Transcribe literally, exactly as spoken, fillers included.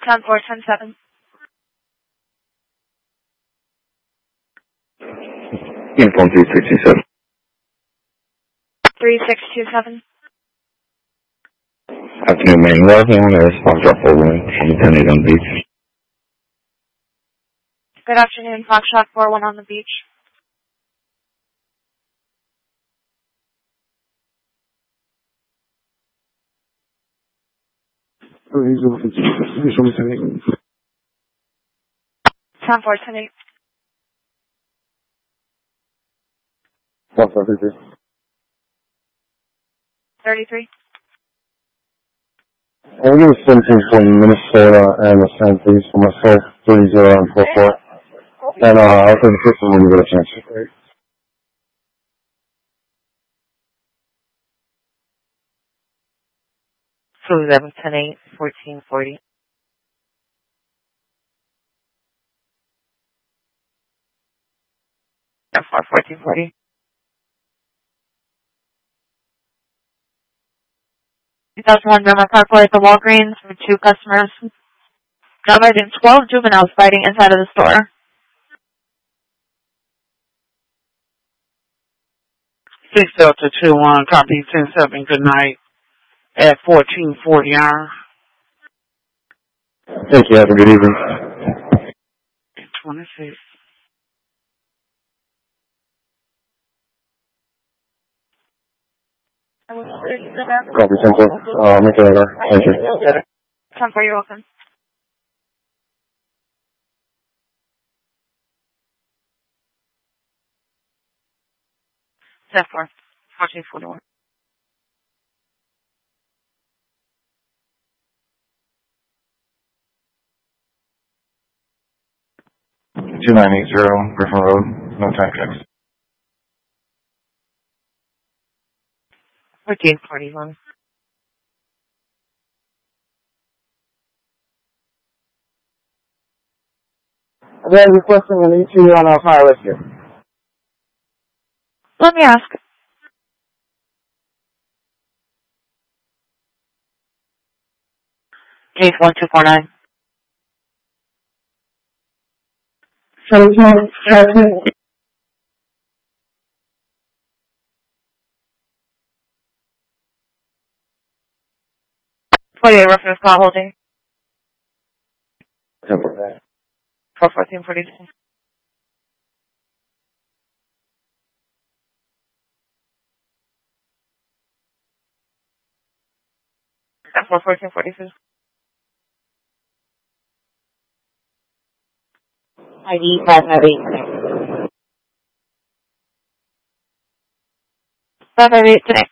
ten four ten seven. Inform three six two seven. three six two seven. Afternoon, Main Well here. There's Foxtrot four one from ten eight on the beach. Good afternoon, Foxtrot four one on the beach. ten four ten eight. thirty-three. I'll give a something from Minnesota and the same please for myself, three zero and four four. And uh, I'll take the system when you get a chance. two eleven ten eight fourteen forty. ten four fourteen forty. two thousand one Denver Parkway at the Walgreens for two customers. Nominating twelve juveniles fighting inside of the store. six Delta two one, copy ten seven, good night, at fourteen forty hour. Thank you, have a good evening. twenty-six. Copy ten four. Uh, make it later. Thank you. ten four, you're welcome. ten four fourteen forty-one. two nine eight zero Griffin Road, no time checks. fourteen forty-one. They're requesting an E T on our fire rescue. Let me ask. Case one two four nine. seventeen, seventeen. forty-eight reference call holding. ten four. four fourteen forty-two. ten four fourteen forty-two. I D five five eight. five five eight today.